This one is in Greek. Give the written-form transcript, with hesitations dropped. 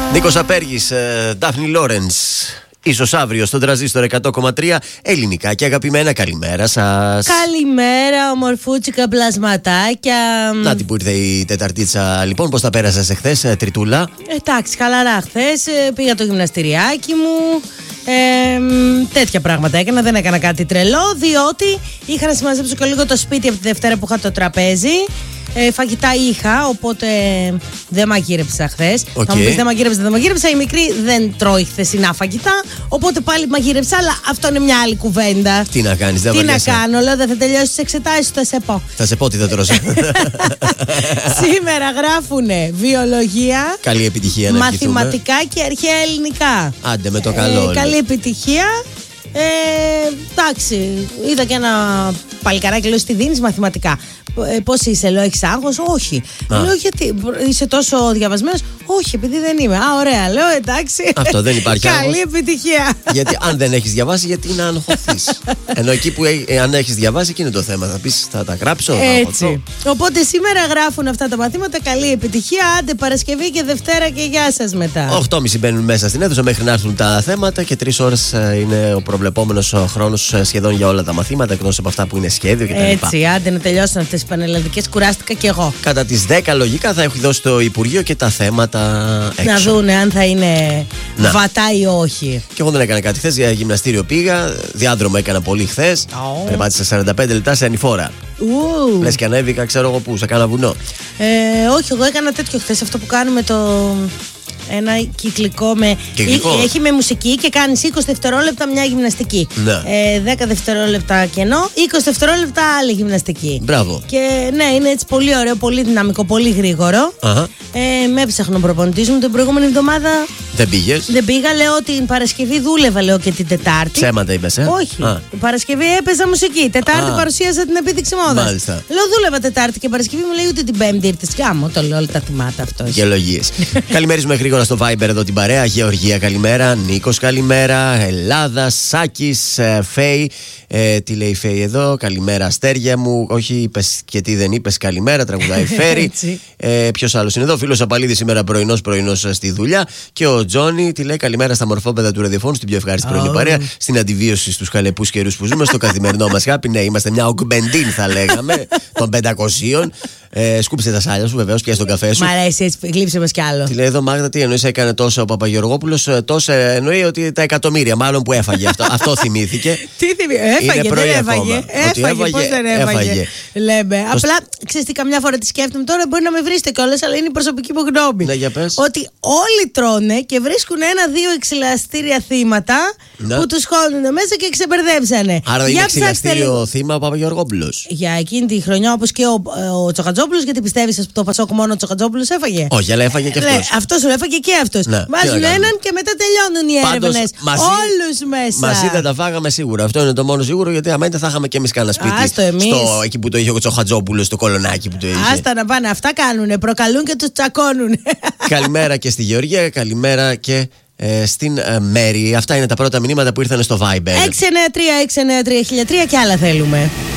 Νίκος Απέργης, Ντάφνη Λόρενς. Ίσως αύριο στον Τραζίστορ 100,3 ελληνικά και αγαπημένα. Καλημέρα σας. Καλημέρα, ομορφούτσικα πλασματάκια. Να την που ήρθε η Τεταρτίτσα, λοιπόν. Πώς τα πέρασες εχθές, Τριτούλα? Εντάξει, χαλαρά χθες. Πήγα το γυμναστηριάκι μου. Τέτοια πράγματα έκανα. Δεν έκανα κάτι τρελό, διότι είχα να συμμαζέψω και λίγο το σπίτι από τη Δευτέρα που είχα το τραπέζι. Φαγητά είχα, οπότε δεν μαγείρεψα χθες. Θα μου πεις δεν μαγείρεψα. Η μικρή δεν τρώει χθεσινά φαγητά, οπότε πάλι μαγείρεψα, αλλά αυτό είναι μια άλλη κουβέντα. Τι να κάνεις, δεν βαριέσαι? Τι να κάνω, λέω δεν θα τελειώσει τις εξετάσεις, θα σε πω. Θα σε πω τι θα τρως. Σήμερα γράφουνε βιολογία, καλή επιτυχία, μαθηματικά και αρχαία ελληνικά. Άντε με το καλό. Καλή επιτυχία. Εντάξει, είδα και ένα παλικαράκι, λέω, τι δίνεις μαθηματικά? Πώς είσαι, λέω, έχεις άγχος? Όχι. Λέω, γιατί είσαι τόσο διαβασμένος? Όχι, επειδή δεν είμαι. Ωραία, λέω, εντάξει. Αυτό δεν υπάρχει άγχος. Καλή επιτυχία. Γιατί αν δεν έχεις διαβάσει, γιατί να αγχωθείς? Ενώ εκεί που αν έχεις διαβάσει, εκεί είναι το θέμα. Θα πεις, θα τα γράψω. Έτσι. Οπότε σήμερα γράφουν αυτά τα μαθήματα. Καλή επιτυχία. Άντε Παρασκευή και Δευτέρα και γεια σας μετά. 8.30 μπαίνουν μέσα στην αίθουσα μέχρι να έρθουν τα θέματα και 3 ώρες είναι ο προβλεπόμενος χρόνος σχεδόν για όλα τα μαθήματα, εκτός από αυτά που είναι σχέδιο κτλ. Έτσι, άντε να τελειώσουν αυτές τις πανελλαδικές. Κουράστηκα κι εγώ. Κατά τις 10 λογικά θα έχει δώσει το Υπουργείο και τα θέματα έξω. Να δούνε αν θα είναι βατά ή όχι. Και εγώ δεν έκανα κάτι χθες, για γυμναστήριο πήγα. Διάδρομο έκανα πολύ χθες. Περπάτησα 45 λεπτά σε ανηφόρα. Λες και ανέβηκα, ξέρω εγώ πού, σε κάνα βουνό. Όχι, εγώ έκανα τέτοιο χθες, αυτό που κάνουμε ένα κυκλικό με. Έχει με μουσική και κάνεις 20 δευτερόλεπτα μια γυμναστική. 10 δευτερόλεπτα κενό, 20 δευτερόλεπτα άλλη γυμναστική. Μπράβο. Και ναι, είναι έτσι πολύ ωραίο, πολύ δυναμικό, πολύ γρήγορο. Με έψαχνε ο προπονητής μου την προηγούμενη εβδομάδα. Δεν πήγες? Δεν πήγα, λέω την Παρασκευή δούλευα, λέω, και την Τετάρτη. Ψέματα είπες, Όχι. Την Παρασκευή έπαιζα μουσική. Τετάρτη παρουσίασα την επίδειξη μόδας. Μάλιστα. Λέω δούλευα Τετάρτη και Παρασκευή, μου λέει ούτε την Πέμπτη ήρθες. Γάμο, το λέω, όλα τα θυμάται αυτό. Γεωλογίες. Καλημερίζουμε γρήγορα στο Viber εδώ την παρέα. Γεωργία, καλημέρα. Νίκος, καλημέρα. Ελλάδα, Σάκης, Φέη. Τι λέει η Φέη εδώ? Καλημέρα, αστέρια μου. Όχι, είπες και τι δεν είπες. Καλημέρα, τραγουδάει Φέρι. Ποιος άλλος είναι εδώ? Φίλος Απαλίδης σήμερα πρωινός στη δουλειά. Και ο Τζόνι τι λέει? Καλημέρα στα μορφόπεδα του ραδιοφώνου, στην πιο ευχάριστη πρωινή παρέα. Στην αντιβίωση στους χαλεπούς καιρούς που ζούμε, στο καθημερινό μας χάπι. Ναι, είμαστε μια ογκμπεντίν, θα λέγαμε, των 500. Σκούπισε τα σάλια σου, βεβαίως, πιάσε τον καφέ σου. Μ' αρέσει, έτσι, γλύψε μας κι άλλο. Τι λέει εδώ, Μάγδα, τι εννοείς, έκανε τόσο ο Παπαγεωργόπουλος? Τόσο εννοεί ότι τα εκατομμύρια, μάλλον που έφαγε. Αυτό θυμήθηκε. Τι θυμήθηκε? Έφαγε, δεν έφαγε. Έφαγε, πώς δεν έφαγε? Λέμε. Απλά, ξέρεις τι, καμιά φορά τη σκέφτομαι τώρα, μπορεί να με βρίσετε κιόλας, αλλά είναι η προσωπική μου γνώμη. Ναι, για πες. Ότι όλοι τρώνε και βρίσκουν 1-2 εξηλαστήρια θύματα που τους χώνουν μέσα και ξεμπερδέψανε. Άρα είναι εξηλαστήριο θύμα ο Παπαγεωργόπουλος. Για εκείνη τη χρονιά, όπως και ο Τσοχατζόπουλος, γιατί πιστεύεις ότι το Πασόκ μόνο ο Τσοχατζόπουλος έφαγε? Όχι, αλλά έφαγε και αυτός. Αυτός έφαγε και αυτός. Βάζουν έναν και μετά τελειώνουν οι έρευνες. Όλους μέσα. Μαζί δεν τα φάγαμε σίγουρα. Αυτό είναι το μόνο σίγουρο, γιατί άμα θα είχαμε και εμείς κανένα σπίτι. Εκεί που το είχε ο Τσοχατζόπουλος, στο κολονάκι που το είχε. Άστα να πάνε, αυτά κάνουνε. Προκαλούν και τους τσακώνουν. Καλημέρα και στη Γεωργία, καλημέρα και στην Μέρη. Αυτά είναι τα πρώτα μηνύματα που ήρθαν στο Viber. 693-693-1003 και άλλα θέλουμε.